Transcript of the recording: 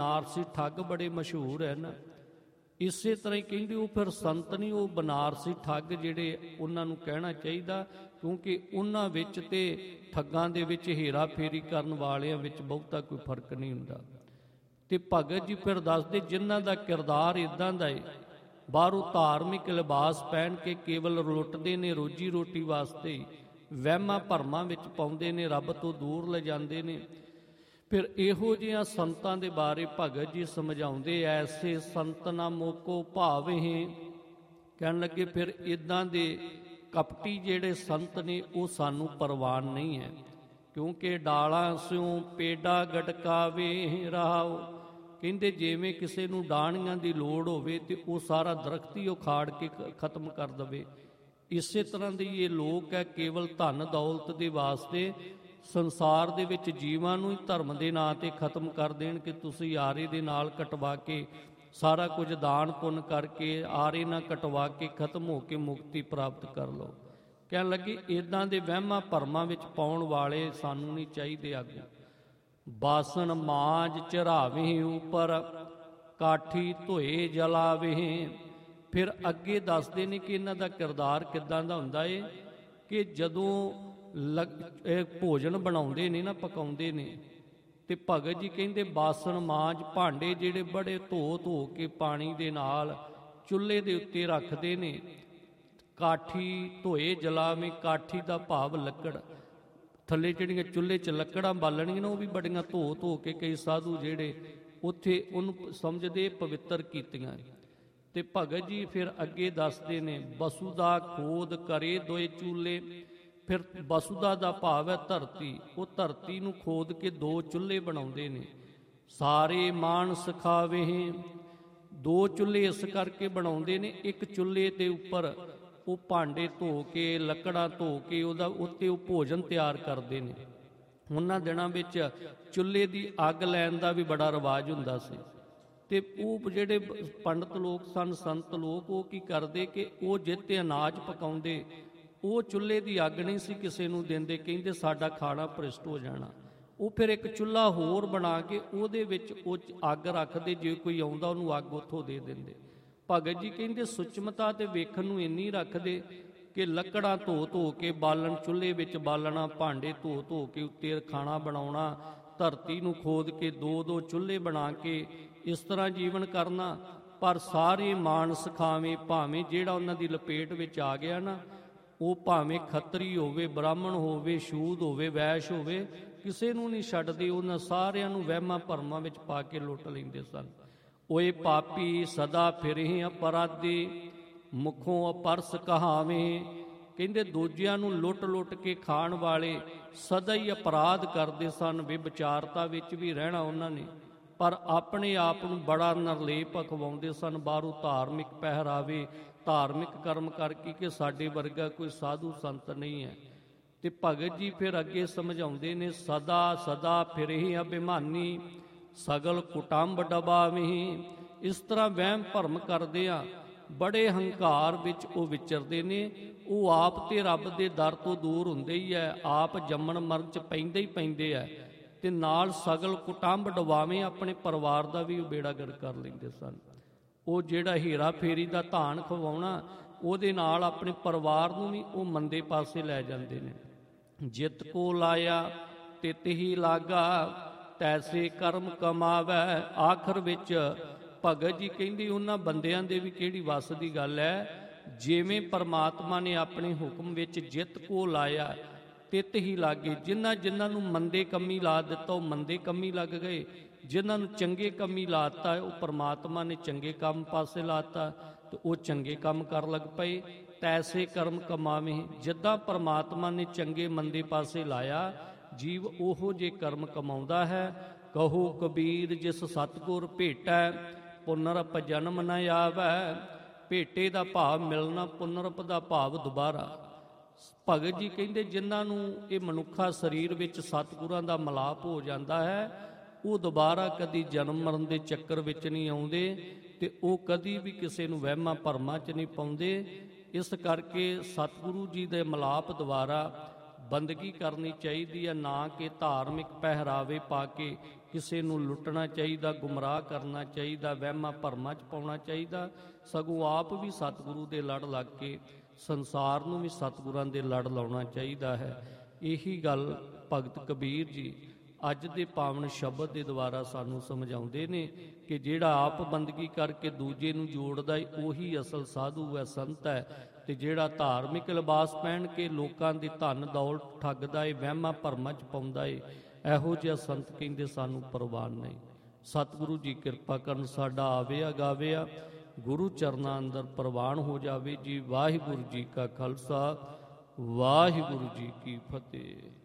ਬਨਾਰਸੀ ਠੱਗ ਬੜੇ ਮਸ਼ਹੂਰ ਹੈ ਨਾ, ਇਸੇ ਤਰ੍ਹਾਂ ਹੀ ਕਹਿੰਦੇ ਉਹ ਫਿਰ ਸੰਤ ਨਹੀਂ, ਉਹ ਬਨਾਰਸੀ ਠੱਗ ਜਿਹੜੇ ਉਹਨਾਂ ਨੂੰ ਕਹਿਣਾ ਚਾਹੀਦਾ, ਕਿਉਂਕਿ ਉਹਨਾਂ ਵਿੱਚ ਤੇ ਠੱਗਾਂ ਦੇ ਵਿੱਚ ਹੇਰਾ ਫੇਰੀ ਕਰਨ ਵਾਲਿਆਂ ਵਿੱਚ ਬਹੁਤਾ ਕੋਈ ਫਰਕ ਨਹੀਂ ਹੁੰਦਾ। ਤੇ ਭਗਤ ਜੀ ਫਿਰ ਦੱਸਦੇ ਜਿਨ੍ਹਾਂ ਦਾ ਕਿਰਦਾਰ ਇਦਾਂ ਦਾ ਏ, ਬਾਹਰੋਂ ਧਾਰਮਿਕ ਲਿਬਾਸ ਪਹਿਨ ਕੇ ਕੇਵਲ ਲੁੱਟਦੇ ਨੇ ਰੋਜੀ ਰੋਟੀ ਵਾਸਤੇ, ਵਹਿਮਾਂ ਭਰਮਾਂ ਵਿੱਚ ਪਾਉਂਦੇ ਨੇ, ਰੱਬ ਤੋਂ ਦੂਰ ਲੈ ਜਾਂਦੇ ਨੇ। ਫਿਰ ਇਹੋ ਜਿਹੀਆਂ ਸੰਤਾਂ ਦੇ ਬਾਰੇ ਭਗਤ ਜੀ ਸਮਝਾਉਂਦੇ, ਐਸੇ ਸੰਤ ਨਾ ਮੋਕੋ ਭਾਵਹਿ, ਕਹਿਣ ਲੱਗੇ ਫਿਰ ਇਦਾਂ ਦੇ ਕਪਟੀ ਜਿਹੜੇ ਸੰਤ ਨੇ ਉਹ ਸਾਨੂੰ ਪ੍ਰਵਾਨ ਨਹੀਂ ਹੈ, ਕਿਉਂਕਿ ਡਾਲਾਂ ਸਿਉ ਪੇਡਾ ਗਟਕਾਵੇ ਰਾਓ, ਕਹਿੰਦੇ ਜਿਵੇਂ ਕਿਸੇ ਨੂੰ ਡਾਣੀਆਂ ਦੀ ਲੋੜ ਹੋਵੇ ਤੇ ਉਹ ਸਾਰਾ ਦਰਖਤ ਹੀ ਉਖਾੜ ਕੇ ਖਤਮ ਕਰ ਦਵੇ, ਇਸੇ ਤਰ੍ਹਾਂ ਦੇ ਇਹ ਲੋਕ ਹੈ ਕੇਵਲ ਧਨ ਦੌਲਤ ਦੇ ਵਾਸਤੇ ਸੰਸਾਰ ਦੇ ਵਿੱਚ ਜੀਵਾਂ ਨੂੰ ਹੀ ਧਰਮ ਦੇ ਨਾਂ ਤੇ ਖਤਮ ਕਰ ਦੇਣ ਕਿ ਤੁਸੀਂ ਆਰੇ ਦੇ ਨਾਲ ਕਟਵਾ ਕੇ ਸਾਰਾ ਕੁਝ ਦਾਨ ਪੁੰਨ ਕਰਕੇ ਆਰੇ ਨਾਲ ਕਟਵਾ ਕੇ ਖਤਮ ਹੋ ਕੇ ਮੁਕਤੀ ਪ੍ਰਾਪਤ ਕਰ ਲਓ। ਕਹਿਣ ਲੱਗੇ ਇਦਾਂ ਦੇ ਵਹਿਮਾਂ ਭਰਮਾਂ ਵਿੱਚ ਪਾਉਣ ਵਾਲੇ ਸਾਨੂੰ ਨਹੀਂ ਚਾਹੀਦੇ ਆਗੂ। ਬਾਸਣ ਮਾਂਜ ਚੜਾਵੇਂ ਉੱਪਰ, ਕਾਠੀ ਧੋਏ ਜਲਾਵੇਂ। ਫਿਰ ਅੱਗੇ ਦੱਸਦੇ ਨੇ ਕਿ ਇਹਨਾਂ ਦਾ ਕਿਰਦਾਰ ਕਿੱਦਾਂ ਦਾ ਹੁੰਦਾ ਏ ਕਿ ਜਦੋਂ ਭੋਜਨ ਬਣਾਉਂਦੇ ਨੇ ਨਾ, ਪਕਾਉਂਦੇ ਨੇ, ਤੇ ਭਗਤ ਜੀ ਕਹਿੰਦੇ ਬਾਸਣ ਮਾਂਜ, ਭਾਂਡੇ ਜਿਹੜੇ ਬੜੇ ਧੋ ਧੋ ਕੇ ਪਾਣੀ ਦੇ ਨਾਲ ਚੁੱਲ੍ਹੇ ਦੇ ਉੱਤੇ ਰੱਖਦੇ ਨੇ। ਕਾਠੀ ਧੋਏ ਜਲਾਵੇਂ, ਕਾਠੀ ਦਾ ਭਾਵ ਲੱਕੜ, ਥੱਲੇ ਜਿਹੜੀਆਂ ਚੁੱਲ੍ਹੇ 'ਚ ਲੱਕੜਾਂ ਬਾਲਣੀਆਂ ਨੇ ਉਹ ਵੀ ਬੜੀਆਂ ਧੋ ਧੋ ਕੇ ਕਈ ਸਾਧੂ ਜਿਹੜੇ ਉੱਥੇ ਉਹਨੂੰ ਸਮਝਦੇ ਪਵਿੱਤਰ ਕੀਤੀਆਂ। ਤੇ ਭਗਤ ਜੀ ਫਿਰ ਅੱਗੇ ਦੱਸਦੇ ਨੇ ਬਸੁਦਾ ਖੋਦ ਕਰੇ ਦੋਏ ਚੂਲੇ। ਫਿਰ ਬਸੁਦਾ ਦਾ ਭਾਵ ਹੈ ਧਰਤੀ, ਉਹ ਧਰਤੀ ਨੂੰ ਖੋਦ ਕੇ ਦੋ ਚੁੱਲ੍ਹੇ ਬਣਾਉਂਦੇ ਨੇ। ਸਾਰੇ ਮਾਨਸ ਖਾਵੇ, ਦੋ ਚੁੱਲ੍ਹੇ ਇਸ ਕਰਕੇ ਬਣਾਉਂਦੇ ਨੇ, ਇੱਕ ਚੁੱਲ੍ਹੇ ਦੇ ਉੱਪਰ ਉਹ ਭਾਂਡੇ ਧੋ ਕੇ ਲੱਕੜਾਂ ਧੋ ਕੇ ਉਹਦਾ ਉੱਤੇ ਉਹ ਭੋਜਨ ਤਿਆਰ ਕਰਦੇ ਨੇ। ਉਹਨਾਂ ਦਿਨਾਂ ਵਿੱਚ ਚੁੱਲ੍ਹੇ ਦੀ ਅੱਗ ਲੈਣ ਦਾ ਵੀ ਬੜਾ ਰਿਵਾਜ ਹੁੰਦਾ ਸੀ, ਤੇ ਉਹ ਜਿਹੜੇ ਪੰਡਤ ਲੋਕ ਸਨ, ਸੰਤ ਲੋਕ, ਉਹ ਕੀ ਕਰਦੇ ਕਿ ਉਹ ਜਿੱਤੇ ਅਨਾਜ ਪਕਾਉਂਦੇ ਉਹ ਚੁੱਲ੍ਹੇ ਦੀ ਅੱਗ ਨਹੀਂ ਸੀ ਕਿਸੇ ਨੂੰ ਦਿੰਦੇ, ਕਹਿੰਦੇ ਸਾਡਾ ਖਾਣਾ ਭ੍ਰਿਸ਼ਟ ਹੋ ਜਾਣਾ। ਉਹ ਫਿਰ ਇੱਕ ਚੁੱਲ੍ਹਾ ਹੋਰ ਬਣਾ ਕੇ ਉਹਦੇ ਵਿੱਚ ਉਹ ਅੱਗ ਰੱਖਦੇ, ਜੇ ਕੋਈ ਆਉਂਦਾ ਉਹਨੂੰ ਅੱਗ ਉੱਥੋਂ ਦੇ ਦਿੰਦੇ। ਭਗਤ ਜੀ ਕਹਿੰਦੇ ਸੁਚਮਤਾ ਤੇ ਵੇਖਣ ਨੂੰ ਇੰਨੀ ਰੱਖਦੇ ਕਿ ਲੱਕੜਾਂ ਧੋ ਧੋ ਕੇ ਬਾਲਣ, ਚੁੱਲ੍ਹੇ ਵਿੱਚ ਬਾਲਣਾ, ਭਾਂਡੇ ਧੋ ਧੋ ਕੇ ਉੱਤੇ ਖਾਣਾ ਬਣਾਉਣਾ, ਧਰਤੀ ਨੂੰ ਖੋਦ ਕੇ ਦੋ ਦੋ ਚੁੱਲ੍ਹੇ ਬਣਾ ਕੇ ਇਸ ਤਰ੍ਹਾਂ ਜੀਵਨ ਕਰਨਾ। ਪਰ ਸਾਰੇ ਮਾਨਸ ਖਾਵੇਂ, ਭਾਵੇਂ ਜਿਹੜਾ ਉਹਨਾਂ ਦੀ ਲਪੇਟ ਵਿੱਚ ਆ ਗਿਆ ਨਾ, ਉਹ ਭਾਵੇਂ ਖੱਤਰੀ ਹੋਵੇ, ਬ੍ਰਾਹਮਣ ਹੋਵੇ, ਸ਼ੂਦ ਹੋਵੇ, ਵੈਸ਼ ਹੋਵੇ, ਕਿਸੇ ਨੂੰ ਨਹੀਂ ਛੱਡਦੇ। ਉਹਨਾਂ ਸਾਰਿਆਂ ਨੂੰ ਵਹਿਮਾਂ ਭਰਮਾਂ ਵਿੱਚ ਪਾ ਕੇ ਲੁੱਟ ਲੈਂਦੇ ਸਨ। ਓਏ ਪਾਪੀ ਸਦਾ ਫਿਰਹਿ ਅਪਰਾਧੀ, ਮੁਖੋਂ ਅਪਰਸ ਕਹਾਵੇਂ। ਕਹਿੰਦੇ ਦੂਜਿਆਂ ਨੂੰ ਲੁੱਟ ਲੁੱਟ ਕੇ ਖਾਣ ਵਾਲੇ ਸਦਾ ਹੀ ਅਪਰਾਧ ਕਰਦੇ ਸਨ। ਵਿਚਾਰਤਾ ਵਿੱਚ ਵੀ ਰਹਿਣਾ ਉਹਨਾਂ ਨੇ, ਪਰ ਆਪਣੇ ਆਪ ਨੂੰ ਬੜਾ ਨਿਰਲੇਪ ਅਖਵਾਉਂਦੇ ਸਨ। ਬਾਹਰੋਂ ਧਾਰਮਿਕ ਪਹਿਰਾਵੇ, ਧਾਰਮਿਕ ਕਰਮ ਕਰਕੇ ਕਿ ਸਾਡੇ ਵਰਗਾ ਕੋਈ ਸਾਧੂ ਸੰਤ ਨਹੀਂ ਹੈ। ਤੇ ਭਗਤ ਜੀ ਫਿਰ ਅੱਗੇ ਸਮਝਾਉਂਦੇ ਨੇ ਸਦਾ ਸਦਾ ਫਿਰਹਿ ਅਭਿਮਾਨੀ, ਸਗਲ ਕੁਟੰਬ ਡਬਾਵਹੀਂ। ਇਸ ਤਰ੍ਹਾਂ ਵਹਿਮ ਭਰਮ ਕਰਦੇ ਆ, ਬੜੇ ਹੰਕਾਰ ਵਿੱਚ ਉਹ ਵਿਚਰਦੇ ਨੇ। ਉਹ ਆਪ ਤੇ ਰੱਬ ਦੇ ਦਰ ਤੋਂ ਦੂਰ ਹੁੰਦੇ ਹੀ ਹੈ, ਆਪ ਜੰਮਣ ਮਰਨ 'ਚ ਪੈਂਦੇ ਹੀ ਪੈਂਦੇ ਆ, ਤੇ ਨਾਲ ਸਗਲ ਕੁਟੰਬ ਡਬਾਵੇਂ, ਆਪਣੇ ਪਰਿਵਾਰ ਦਾ ਵੀ ਉਹ ਬੇੜਾ ਗਰਕ ਕਰ ਲੈਂਦੇ ਸਨ। ਉਹ ਜਿਹੜਾ ਹੀਰਾ ਫੇਰੀ ਦਾ ਧਾਨ ਖਵਾਉਣਾ, ਉਹਦੇ ਨਾਲ ਆਪਣੇ ਪਰਿਵਾਰ ਨੂੰ ਵੀ ਉਹ ਮੰਦੇ ਪਾਸੇ ਲੈ ਜਾਂਦੇ ਨੇ। ਜਿਤ ਕੋ ਲਾਇਆ ਤਿਤ ਹੀ ਲਾਗਾ, ਤੈਸੇ ਕਰਮ ਕਮਾਵੈ। ਆਖਰ ਵਿੱਚ ਭਗਤ ਜੀ ਕਹਿੰਦੇ ਉਹਨਾਂ ਬੰਦਿਆਂ ਦੇ ਵੀ ਕਿਹੜੀ ਵੱਸ ਦੀ ਗੱਲ ਹੈ, ਜਿਵੇਂ ਪਰਮਾਤਮਾ ਨੇ ਆਪਣੇ ਹੁਕਮ ਵਿੱਚ ਜਿਤ ਕੋ ਲਾਇਆ ਤਿਤ ਹੀ ਲਾਗੇ। ਜਿਨ੍ਹਾਂ ਨੂੰ ਮੰਦੇ ਕੰਮੀ ਲਾ ਦਿੱਤਾ ਉਹ ਮੰਦੇ ਕੰਮੀ ਲੱਗ ਗਏ, ਜਿਨ੍ਹਾਂ ਨੂੰ ਚੰਗੇ ਕੰਮੀ ਲਾਤਾ ਉਹ ਪਰਮਾਤਮਾ ਨੇ ਚੰਗੇ ਕੰਮ ਪਾਸੇ ਲਾਤਾ ਤੇ ਉਹ ਚੰਗੇ ਕੰਮ ਕਰ ਲੱਗ ਪਏ। ਤੈਸੇ ਕਰਮ ਕਮਾਵੇਂ, ਜਿੱਦਾਂ ਪਰਮਾਤਮਾ ਨੇ ਚੰਗੇ ਮੰਦੇ ਪਾਸੇ ਲਾਇਆ, ਜੀਵ ਉਹੋ ਜੇ ਕਰਮ ਕਮਾਉਂਦਾ ਹੈ। ਕਹੋ ਕਬੀਰ ਜਿਸ ਸਤਿਗੁਰ ਭੇਟੈ, ਪੁਨਰਪ ਜਨਮ ਨ ਆਵੈ। ਭੇਟੇ ਦਾ ਭਾਵ ਮਿਲਣਾ, ਪੁਨਰਪ ਦਾ ਭਾਵ ਦੁਬਾਰਾ। ਭਗਤ ਜੀ ਕਹਿੰਦੇ ਜਿਨ੍ਹਾਂ ਨੂੰ ਇਹ ਮਨੁੱਖਾ ਸਰੀਰ ਵਿੱਚ ਸਤਿਗੁਰਾਂ ਦਾ ਮਿਲਾਪ ਹੋ ਜਾਂਦਾ ਹੈ, ਉਹ ਦੁਬਾਰਾ ਕਦੀ ਜਨਮ ਮਰਨ ਦੇ ਚੱਕਰ ਵਿੱਚ ਨਹੀਂ ਆਉਂਦੇ, ਤੇ ਉਹ ਕਦੀ ਵੀ ਕਿਸੇ ਨੂੰ ਵਹਿਮਾਂ ਭਰਮਾਂ 'ਚ ਨਹੀਂ ਪਾਉਂਦੇ। ਇਸ ਕਰਕੇ ਸਤਿਗੁਰੂ ਜੀ ਦੇ ਮਿਲਾਪ ਦੁਆਰਾ ਬੰਦਗੀ ਕਰਨੀ ਚਾਹੀਦੀ ਹੈ, ਨਾ ਕਿ ਧਾਰਮਿਕ ਪਹਿਰਾਵੇ ਪਾ ਕੇ ਕਿਸੇ ਨੂੰ ਲੁੱਟਣਾ ਚਾਹੀਦਾ, ਗੁੰਮਰਾਹ ਕਰਨਾ ਚਾਹੀਦਾ, ਵਹਿਮਾਂ ਭਰਮਾਂ 'ਚ ਪਾਉਣਾ ਚਾਹੀਦਾ। ਸਗੋਂ ਆਪ ਵੀ ਸਤਿਗੁਰੂ ਦੇ ਲੜ ਲੱਗ ਕੇ ਸੰਸਾਰ ਨੂੰ ਵੀ ਸਤਿਗੁਰਾਂ ਦੇ ਲੜ ਲਾਉਣਾ ਚਾਹੀਦਾ ਹੈ। ਇਹੀ ਗੱਲ ਭਗਤ ਕਬੀਰ ਜੀ ਅੱਜ ਦੇ ਪਾਵਨ ਸ਼ਬਦ ਦੇ ਦੁਆਰਾ ਸਾਨੂੰ ਸਮਝਾਉਂਦੇ ਨੇ ਕਿ ਜਿਹੜਾ ਆਪ ਬੰਦਗੀ ਕਰਕੇ ਦੂਜੇ ਨੂੰ ਜੋੜਦਾ ਏ ਉਹੀ ਅਸਲ ਸਾਧੂ ਹੈ, ਸੰਤ ਹੈ। ਤੇ ਜਿਹੜਾ ਧਾਰਮਿਕ ਲਿਬਾਸ ਪਹਿਨ ਕੇ ਲੋਕਾਂ ਦੀ ਧਨ ਦੌਲਤ ਠੱਗਦਾ ਏ, ਵਹਿਮਾਂ ਭਰਮਾਂ 'ਚ ਪਾਉਂਦਾ ਏ, ਇਹੋ ਜਿਹਾ ਸੰਤ ਕਹਿੰਦੇ ਸਾਨੂੰ ਪ੍ਰਵਾਨ ਨਹੀਂ। ਸਤਿਗੁਰੂ ਜੀ ਕਿਰਪਾ ਕਰਨ, ਸਾਡਾ ਆਵਿਆ ਗਾਵਿਆ ਗੁਰੂ ਚਰਨਾਂ ਅੰਦਰ ਪ੍ਰਵਾਨ ਹੋ ਜਾਵੇ ਜੀ। ਵਾਹਿਗੁਰੂ ਜੀ ਕਾ ਖਾਲਸਾ, ਵਾਹਿਗੁਰੂ ਜੀ ਕੀ ਫਤਿਹ।